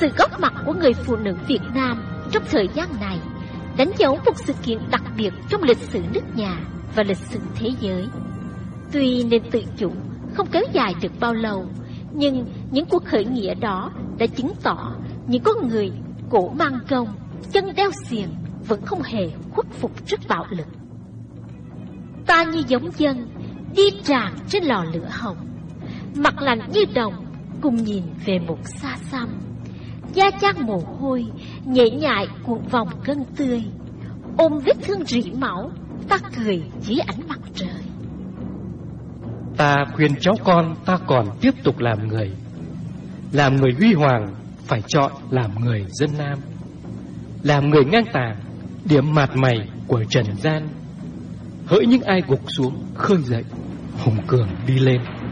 Sự góp mặt của người phụ nữ Việt Nam trong thời gian này đánh dấu một sự kiện đặc biệt trong lịch sử nước nhà và lịch sử thế giới. Tuy nền tự chủ không kéo dài được bao lâu, nhưng những cuộc khởi nghĩa đó đã chứng tỏ những con người cổ mang gông, chân đeo xiềng vẫn không hề khuất phục trước bạo lực. Ta như giống dân đi tràn trên lò lửa hồng, mặt lạnh như đồng, cùng nhìn về một xa xăm. Da chan mồ hôi nhễ nhại cuộn vòng gân tươi, ôm vết thương rỉ máu, ta cười dưới ánh mặt trời. Ta khuyên cháu con ta còn tiếp tục làm người. Làm người huy hoàng phải chọn làm người dân Nam, làm người ngang tàng, điểm mạt mày của trần gian. Hỡi những ai gục xuống khơi dậy, hùng cường đi lên.